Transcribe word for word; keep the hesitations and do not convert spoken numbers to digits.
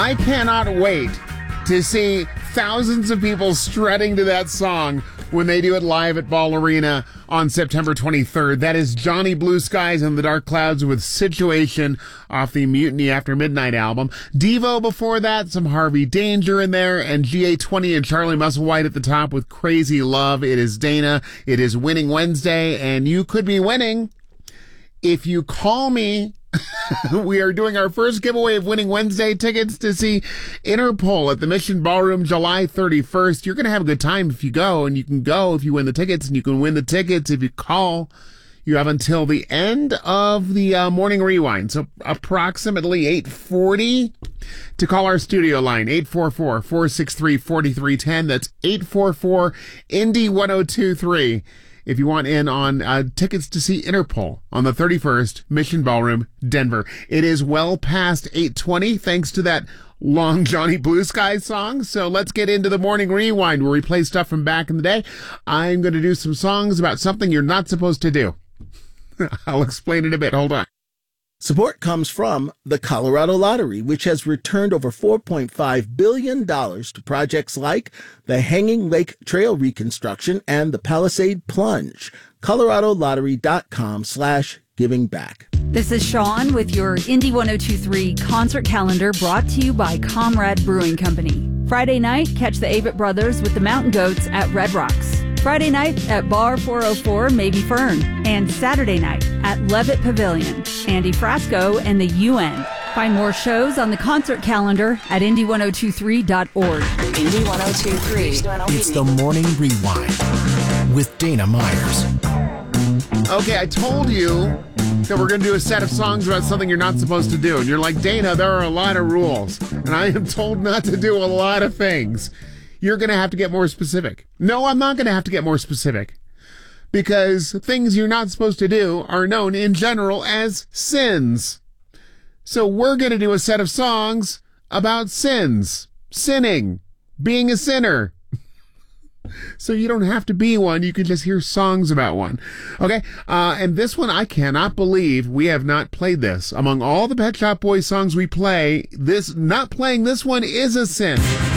I cannot wait to see thousands of people strutting to that song when they do it live at Ball Arena on September twenty-third. That is Johnny Blue Skies and the Dark Clouds with Situation off the Mutiny After Midnight album. Devo before that, some Harvey Danger in there, and G A twenty and Charlie Musselwhite at the top with Crazy Love. It is Dana. It is Winning Wednesday, and you could be winning if you call me. We are doing our first giveaway of Winning Wednesday tickets to see Interpol at the Mission Ballroom July thirty-first. You're going to have a good time if you go, and you can go if you win the tickets, and you can win the tickets if you call. You have until the end of the uh, morning rewind, so approximately eight forty to call our studio line, eight four four, four six three, four three one zero. That's eight four four, Indy one oh two three. If you want in on uh, tickets to see Interpol on the thirty-first, Mission Ballroom, Denver. It is well past eight twenty, thanks to that long Johnny Blue Sky song. So let's get into the morning rewind where we play stuff from back in the day. I'm going to do some songs about something you're not supposed to do. I'll explain in a bit. Hold on. Support comes from the Colorado Lottery, which has returned over four point five billion dollars to projects like the Hanging Lake Trail reconstruction and the Palisade Plunge. ColoradoLottery.com slash giving back. This is Sean with your Indy one oh two three concert calendar brought to you by Comrade Brewing Company. Friday night, catch the Avett Brothers with the Mountain Goats at Red Rocks. Friday night at Bar four oh four Maybe Fern. And Saturday night at Levitt Pavilion. Andy Frasco and the U N. Find more shows on the concert calendar at indy one oh two three dot org. Indy one oh two three. It's the Morning Rewind with Dana Myers. Okay, I told you that we're going to do a set of songs about something you're not supposed to do. And you're like, Dana, there are a lot of rules. And I am told not to do a lot of things. You're going to have to get more specific. No, I'm not going to have to get more specific. Because things you're not supposed to do are known in general as sins. So we're going to do a set of songs about sins. Sinning. Being a sinner. So you don't have to be one. You can just hear songs about one. Okay? Uh, and this one, I cannot believe we have not played this. Among all the Pet Shop Boys songs we play, this, not playing this one is a sin.